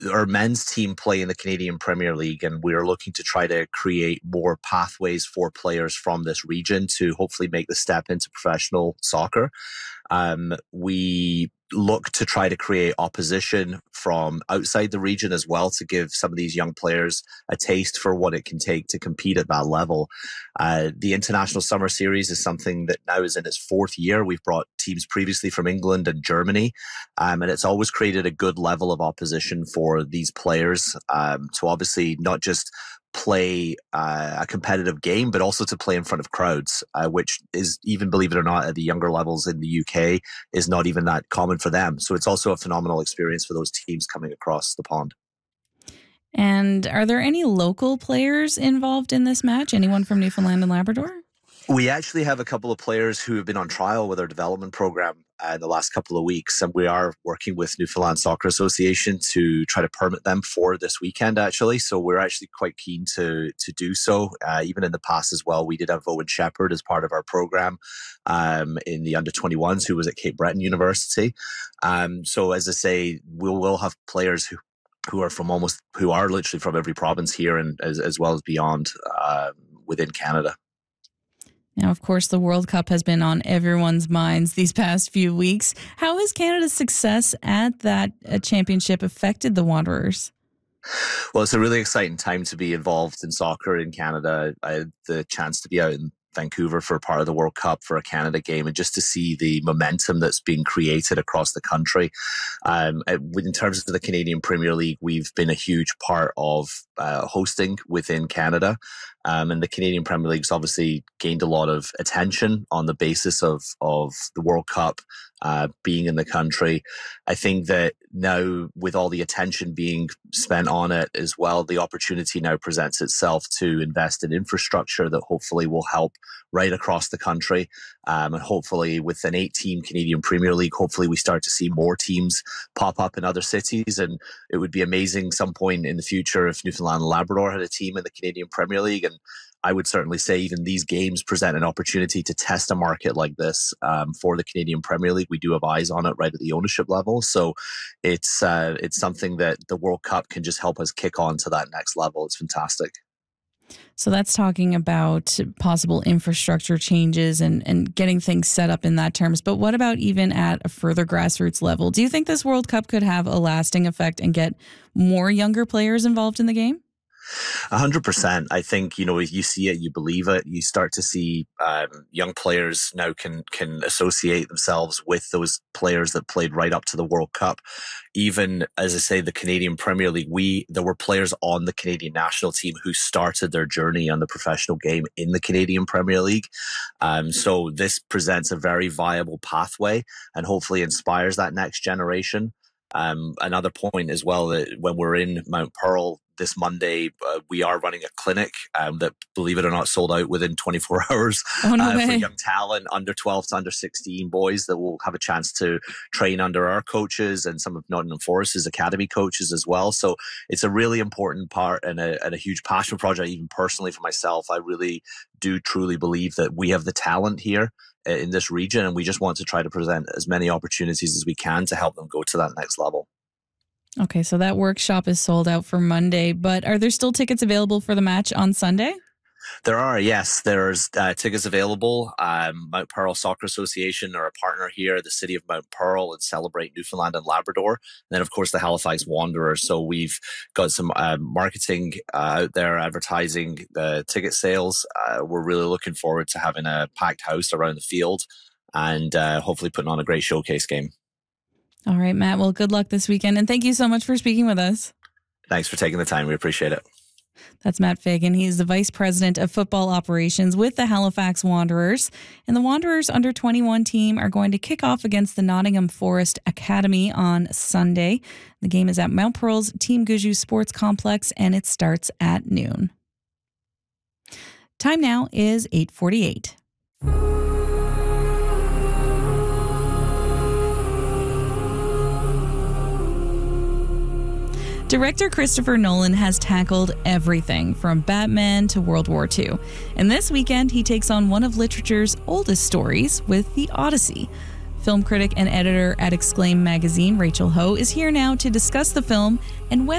our men's team play in the Canadian Premier League, and we're looking to try to create more pathways for players from this region to hopefully make the step into professional soccer. We look to try to create opposition from outside the region as well to give some of these young players a taste for what it can take to compete at that level. The International Summer Series is something that now is in its fourth year. We've brought teams previously from England and Germany, and it's always created a good level of opposition for these players to obviously not just play a competitive game, but also to play in front of crowds, which is, even believe it or not, at the younger levels in the UK, is not even that common for them. So it's also a phenomenal experience for those teams coming across the pond. And are there any local players involved in this match? Anyone from Newfoundland and Labrador? We actually have a couple of players who have been on trial with our development program in the last couple of weeks, and we are working with Newfoundland Soccer Association to try to permit them for this weekend, actually. So we're actually quite keen to do so. Even in the past as well, we did have Owen Shepherd as part of our program in the under-21s, who was at Cape Breton University. So as I say, we'll have players who are literally from every province here, and as well as beyond within Canada. Now, of course, the World Cup has been on everyone's minds these past few weeks. How has Canada's success at that championship affected the Wanderers? Well, it's a really exciting time to be involved in soccer in Canada. I had the chance to be out in Vancouver for part of the World Cup for a Canada game, and just to see the momentum that's being created across the country. In terms of the Canadian Premier League, we've been a huge part of hosting within Canada. And the Canadian Premier League's obviously gained a lot of attention on the basis of the World Cup being in the country. I think that now, with all the attention being spent on it as well, the opportunity now presents itself to invest in infrastructure that hopefully will help right across the country. And hopefully with an 8-team Canadian Premier League, hopefully we start to see more teams pop up in other cities. And it would be amazing some point in the future if Newfoundland and Labrador had a team in the Canadian Premier League. And I would certainly say even these games present an opportunity to test a market like this for the Canadian Premier League. We do have eyes on it right at the ownership level. So it's something that the World Cup can just help us kick on to that next level. It's fantastic. So that's talking about possible infrastructure changes and getting things set up in that terms. But what about even at a further grassroots level? Do you think this World Cup could have a lasting effect and get more younger players involved in the game? 100%. I think, you see it, you believe it. You start to see young players now can associate themselves with those players that played right up to the World Cup. Even, as I say, the Canadian Premier League, there were players on the Canadian national team who started their journey on the professional game in the Canadian Premier League. So this presents a very viable pathway and hopefully inspires that next generation. Another point as well, that when we're in Mount Pearl this Monday, we are running a clinic that, believe it or not, sold out within 24 hours for young talent, under 12 to under 16 boys that will have a chance to train under our coaches and some of Nottingham Forest's academy coaches as well. So it's a really important part and a huge passion project, even personally for myself. I really do truly believe that we have the talent here in this region, and we just want to try to present as many opportunities as we can to help them go to that next level. Okay, so that workshop is sold out for Monday, but are there still tickets available for the match on Sunday? There are, yes. There's tickets available. Mount Pearl Soccer Association are a partner here, the city of Mount Pearl, and Celebrate Newfoundland and Labrador. And then, of course, the Halifax Wanderers. So we've got some marketing out there advertising the ticket sales. We're really looking forward to having a packed house around the field and hopefully putting on a great showcase game. All right, Matt. Well, good luck this weekend. And thank you so much for speaking with us. Thanks for taking the time. We appreciate it. That's Matt Fagan. He's the Vice President of Football Operations with the Halifax Wanderers. And the Wanderers under-21 team are going to kick off against the Nottingham Forest Academy on Sunday. The game is at Mount Pearl's Team Gouju Sports Complex, and it starts at noon. Time now is 8:48. Director Christopher Nolan has tackled everything from Batman to World War II. And this weekend, he takes on one of literature's oldest stories with The Odyssey. Film critic and editor at Exclaim magazine, Rachel Ho, is here now to discuss the film and whether